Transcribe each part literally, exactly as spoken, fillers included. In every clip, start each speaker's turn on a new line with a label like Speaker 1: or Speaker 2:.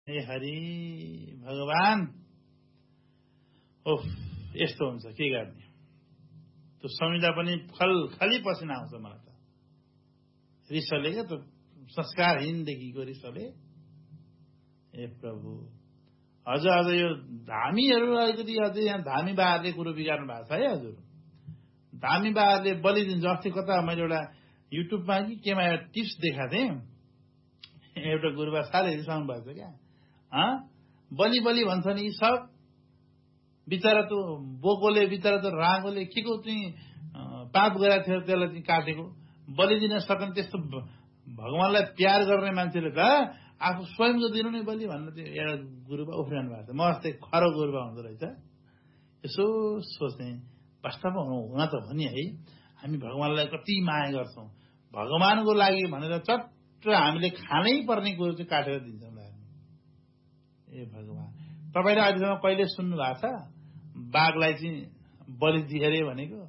Speaker 1: हे हरि भगवान ओफ यस्तो हुन्छ के गर्ने त्यो सम्झिँदा पनि खल खाली पसिना आउँछ मलाई त रिसले क्या त संस्कारहीनदेखिको रिसले ए प्रभु अझ अझ यो धामीहरू अलिकति अझै यहाँ धामी बाहरूले कुरो बिगार्नु भएको छ है हजुर धामी बाहरूले बलि दिन्छ अस्ति कता मैले एउटा युट्युबमा कि केमा टिप्स देखाएको थिएँ एउटा गुरुबा साह्रै रिसाउनु भएको छ क्या बलि बलि भन्छ नि सब बिचरा त बोकोले बिचरा त रागोले के को चाहिँ पाप गरेको थियो त्यसलाई चाहिँ काटेको बलि दिन सकन् त्यस्तो भगवानलाई प्यार गर्ने मान्छेले त आफू स्वयंको दिनु नै बलि भन्नु त्यो एउटा गुरुबा उफ्रिनु भएको छ म अस्ति खरो गुरुबा हुँदो रहेछ यसो सोच्ने वास्तवमा हुन त हो नि है हामी भगवानलाई कति माया गर्छौं भगवानको लागि भनेर चट्ट हामीले खानै पर्ने कुरो चाहिँ काटेर दिन्छौँ ए भगवान तपाईले अहिलेसम्म कहिले सुन्नु भएको छ बाघलाई चाहिँ बलि दिए अरे भनेको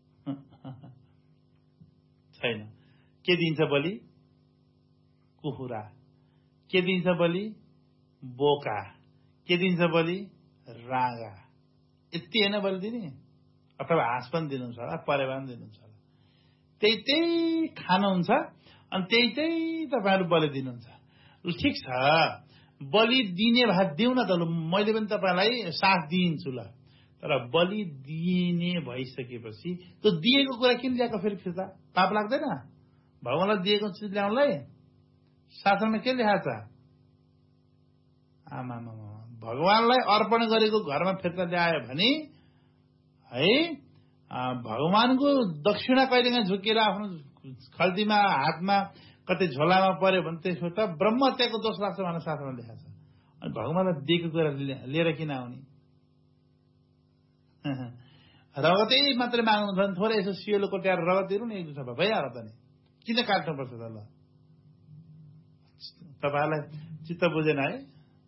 Speaker 1: छैन के दिन्छ बलि कुखुरा के दिन्छ बलि बोका के दिन्छ बलि रागा यति होइन बलि दिने अथवा हाँस पनि दिनुहुन्छ होला परेवा पनि दिनुहुन्छ होला त्यही त्यही खानुहुन्छ अनि त्यही त्यही तपाईँहरू बलि दिनुहुन्छ ठिक छ बलि दिने भए दिउँ न त ल मैले पनि तपाईँलाई साथ दिन्छु ल तर बलि दिने भइसकेपछि त्यो दिएको कुरा किन ल्याएको फेरि फिर्ता पाप लाग्दैन भगवानलाई दिएको चिज ल्याउनलाई शास्त्रमा के लेखा छ आमा भगवानलाई अर्पण गरेको घरमा फिर्ता ल्यायो भने है भगवानको दक्षिणा कहिलेकाहीँ झुकेर आफ्नो खल्तीमा हातमा कतै झोलामा पर्यो भने त्यसो त ब्रह्म हत्याको दोष लाग्छ भनेर शास्त्रमा लेखा छ अनि भगवानलाई दिएको कुरा लिएर किन आउने रगतै मात्रै माग्नुहुन्छ भने थोरै यसो सियोलो कोट्याएर रगत दिनु नि एक दुई सफा भइहाल्यो त नि किन काट्नुपर्छ त ल तपाईँलाई चित्त बुझेन है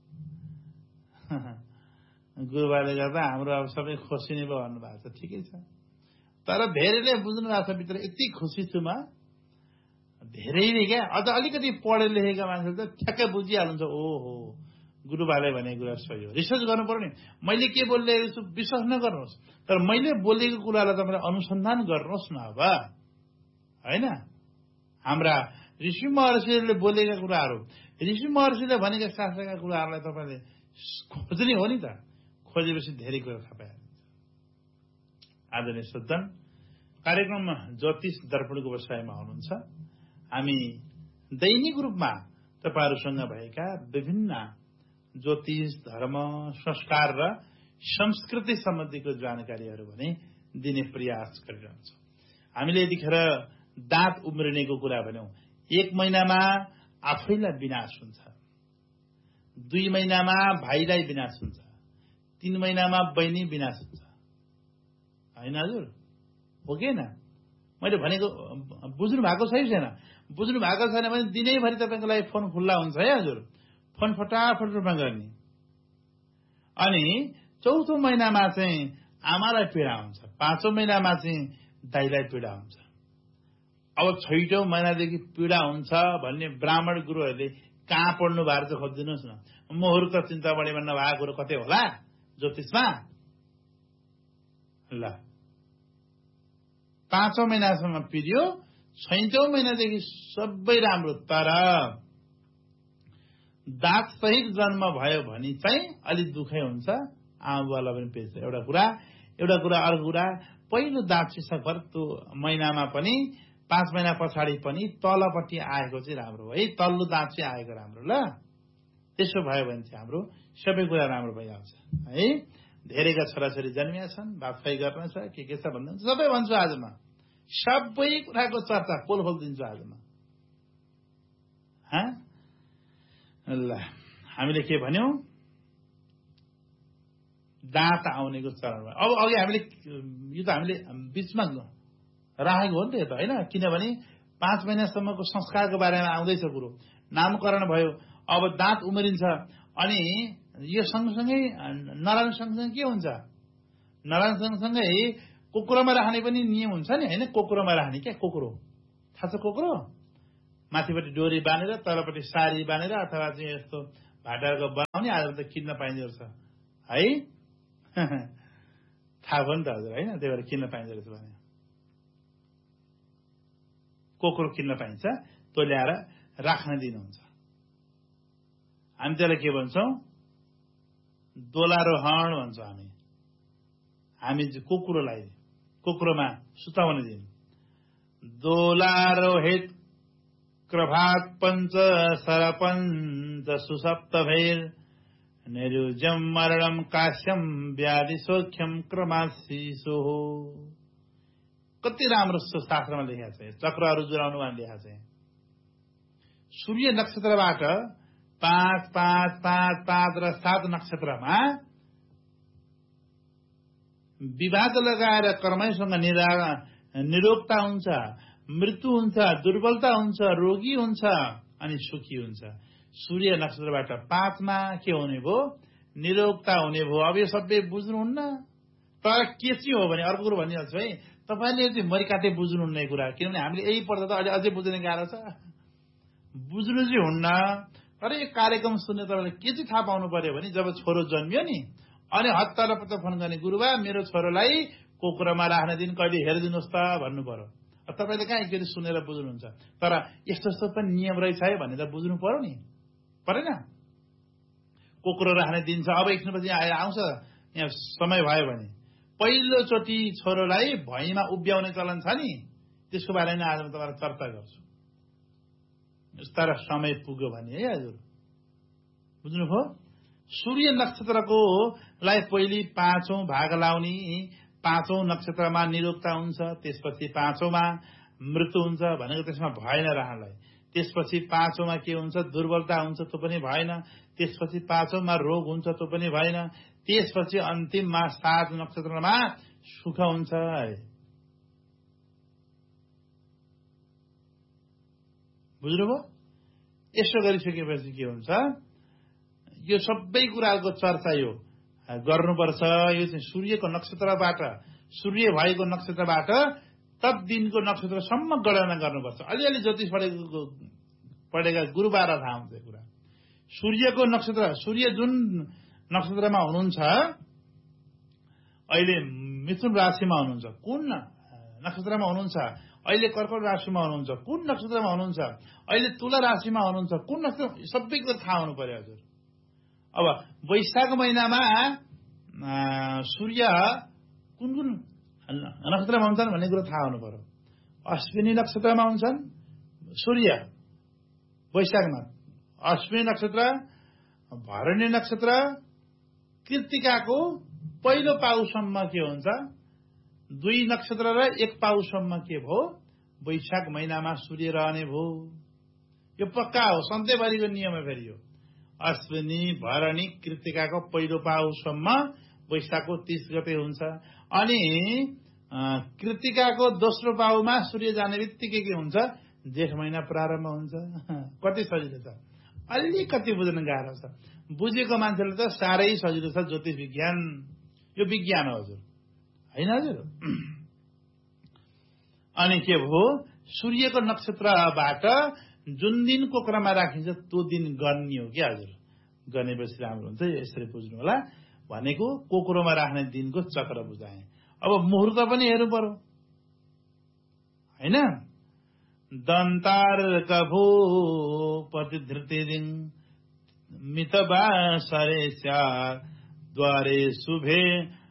Speaker 1: गुरुबाले गर्दा हाम्रो अब सबै खुसी नै भयो भन्नुभएको छ ठिकै छ तर धेरैले बुझ्नु भएको छ भित्र यति खुसी छु म धेरैले क्या अझ अलिकति पढे लेखेका मान्छेले त ठ्याक्कै बुझिहाल्नुहुन्छ ओहो गुरुबाले भनेको कुरा सही हो रिसर्च गर्नु पर्यो नि मैले के बोलिरहेको छु विश्वास नगर्नुहोस् तर मैले बोलेको कुरालाई तपाईँले अनुसन्धान गर्नुहोस् न अब होइन हाम्रा ऋषि महर्षिहरूले बोलेका कुराहरू ऋषि महर्षिले भनेका शास्त्रका कुराहरूलाई तपाईँले खोज्ने हो नि त खोजेपछि धेरै कुरा थाहा पाइहाल्छ आदरणीय सज्जन कार्यक्रममा ज्योतिष दर्पणको व्यवसायमा हुनुहुन्छ हामी दैनिक रूपमा तपाईहरूसँग भएका विभिन्न ज्योतिष धर्म संस्कार र संस्कृति सम्बन्धीको जानकारीहरू भने दिने प्रयास गरिरहन्छौँ हामीले यतिखेर दाँत उम्रिनेको कुरा भन्यौं एक महिनामा आफैलाई विनाश हुन्छ दुई महिनामा भाइलाई विनाश हुन्छ तीन महिनामा बहिनी विनाश हुन्छ होइन हजुर हो कि न मैले भनेको बुझ्नु भएको छ छैन बुझ्नु भएको छैन भने दिनैभरि तपाईँको लागि फोन खुल्ला हुन्छ है हजुर फोन फटाफट रूपमा गर्ने अनि चौथो महिनामा चाहिँ आमालाई पीडा हुन्छ पाँचौं महिनामा चाहिँ दाइलाई पीडा हुन्छ अब छैटौं महिनादेखि पीडा हुन्छ भन्ने ब्राह्मण गुरुहरूले कहाँ पढ्नु भएको चाहिँ खोजिदिनुहोस् न मुहुर्त चिन्तामणिमा नभएको कुरो कतै होला ज्योतिषमा ल पाँचौं महिनासम्म पिर्यो छैटौं महिनादेखि सबै राम्रो तर दाँत सहित जन्म भयो भने चाहिँ अलिक दुखै हुन्छ आमाबालाई पनि पेर्छ एउटा कुरा एउटा कुरा अर्को कुरा पहिलो दाँत सिसकभर त्यो महिनामा पनि पाँच महिना पछाडि पनि तलपट्टि आएको चाहिँ राम्रो हो है तल्लो दाँत चाहिँ आएको राम्रो ल त्यसो भयो भने चाहिँ हाम्रो सबै कुरा राम्रो भइहाल्छ है धेरैका छोराछोरी जन्मिया छन् बाफाई गर्न छ के के छ भन्दा सबै भन्छु आजमा सबै कुराको चर्चा पोल खोलिदिन्छु आजमा ल हामीले के भन्यौं दाँत आउनेको चरणमा अब अघि हामीले यो त हामीले बीचमा राखेको हो नि त यो त होइन किनभने पाँच महिनासम्मको संस्कारको बारेमा आउँदैछ कुरो नामकरण भयो अब दाँत उम्रिन्छ अनि यो सँगसँगै नरान सँगसँगै के हुन्छ नरान सँगसँगै कोक्रोमा राख्ने पनि नियम हुन्छ नि होइन कोक्रोमा राख्ने क्या कोक्रो थाहा छ कोक्रो माथिपट्टि डोरी बाँधेर तलपट्टि सारी बाँधेर अथवा चाहिँ यस्तो भाटाको बनाउने आज त किन्न पाइँदो रहेछ है थाहा भयो नि त हजुर होइन त्यही भएर किन्न पाइँदो रहेछ भने कोक्रो किन्न पाइन्छ त्यो ल्याएर राख्न दिनुहुन्छ हामी त्यसलाई के भन्छौँ दोलारोहण भन्छौँ हामी हामी कुकुरलाई कुकुरमा सुताउन दिनु दोलारोहित क्रभात पञ्च सरपञ्च सुसप्त भैर निरुजम मरणम काश्यम व्याधि सौख्यम क्रमाशिषो हो कति राम्रो शास्त्रमा लेखेको छ चक्रहरू जुराउनु भनेर लेखेको छ सूर्य नक्षत्रबाट पाँच पाँच पाँच पाँच र सात नक्षत्रमा विवाद लगाएर कर्मैसँग निरोगता हुन्छ मृत्यु हुन्छ दुर्बलता हुन्छ रोगी हुन्छ अनि सुखी हुन्छ सूर्य नक्षत्रबाट पाँचमा के हुने भयो निरोगता हुने भयो अब यो सबै बुझ्नुहुन्न तर के चाहिँ हो भने अर्को कुरो भनिहाल्छु है तपाईँले चाहिँ मरिकाटे बुझ्नुहुन्न कुरा किनभने हामीले यही पढ्दा त अहिले अझै बुझ्ने गाह्रो छ बुझ्नु चाहिँ हुन्न तर यो कार्यक्रम सुन्ने तपाईँले के चाहिँ थाहा पाउनु पर्यो भने जब छोरो जन्मियो नि अनि हत्तार पत्ता फोन गर्ने गुरुबा मेरो छोरोलाई कुकुरमा राख्न दिन कहिले हेरिदिनुहोस् त भन्नु पर्यो तपाईँले कहाँ एकचोटि सुनेर बुझ्नुहुन्छ तर यस्तो यस्तो पनि नियम रहेछ है भनेर बुझ्नु पर्यो नि परेन कुकुरो राख्ने दिन छ अब एकछिनपछि आउँछ यहाँ समय भयो भने पहिलोचोटि छोरोलाई भैँमा उभ्याउने चलन छ नि त्यसको बारेमा आज म तपाईँलाई चर्चा गर्छु तर समय पुग्यो भने है हजुर बुझ्नुभयो सूर्य नक्षत्रको लाई पहिले पाँचौं भाग लाउने पाँचौं नक्षत्रमा निरोगता हुन्छ त्यसपछि पाँचौंमा मृत्यु हुन्छ भनेको त्यसमा भएन राख्नलाई त्यसपछि पाँचौंमा के हुन्छ दुर्बलता हुन्छ त्यो पनि भएन त्यसपछि पाँचौंमा रोग हुन्छ त्यो पनि भएन त्यसपछि अन्तिममा सात नक्षत्रमा सुख हुन्छ बुझ्नुभयो यसो गरिसकेपछि के हुन्छ यो सबै कुराको चर्चा यो गर्नुपर्छ यो चाहिँ सूर्यको नक्षत्रबाट सूर्य भएको नक्षत्रबाट तब दिनको नक्षत्रसम्म गणना गर्नुपर्छ अलिअलि ज्योतिष पढेको पढेका गुरुबार थाहा हुन्छ कुरा सूर्यको नक्षत्र सूर्य जुन नक्षत्रमा हुनुहुन्छ अहिले मिथुन राशिमा हुनुहुन्छ कुन नक्षत्रमा हुनुहुन्छ अहिले कर्कट राशिमा हुनुहुन्छ कुन नक्षत्रमा हुनुहुन्छ अहिले तुला राशिमा हुनुहुन्छ कुन नक्षत्र सबै कुरा थाहा हुनु पर्यो हजुर अब वैशाख महिनामा सूर्य कुन कुन नक्षत्रमा हुन्छन् भन्ने कुरो थाहा हुनु पर्यो अश्विनी नक्षत्रमा हुन्छन् सूर्य वैशाखमा अश्विनी नक्षत्र भरणी नक्षत्र कृत्तिकाको पहिलो पाउसम्म के हुन्छ दुई नक्षत्र र एक पाउसम्म के भयो वैशाख महिनामा सूर्य रहने भयो यो पक्का हो सधैँभरिको नियम फेरि यो अश्विनी भरणी कृत्तिकाको पहिलो पाउसम्म वैशाखको तीस गते हुन्छ अनि कृत्तिकाको दोस्रो पाउमा सूर्य जाने बित्तिकै के हुन्छ जेठ महिना प्रारम्भ हुन्छ कति सजिलो छ अलिकति बुझ्न गाह्रो छ बुझेको मान्छेले त साह्रै सजिलो छ ज्योतिष विज्ञान यो विज्ञान हो हजुर हैन हजुर अनि के भयो सूर्यको नक्षत्रबाट जुन दिनको क्रममा राखिन्छ त्यो दिन गर्ने हो क्या हजुर गनेपछि राम्रो हुन्छ यसरी बुझ्नु होला भनेको कोक्रोमा राख्ने दिनको चक्र बुझाए अब मुहुर्त पनि हेर्नु पर्यो हैन दन्तार कभो प्रतिधृति दिन मितबा सरे द्वारे शुभे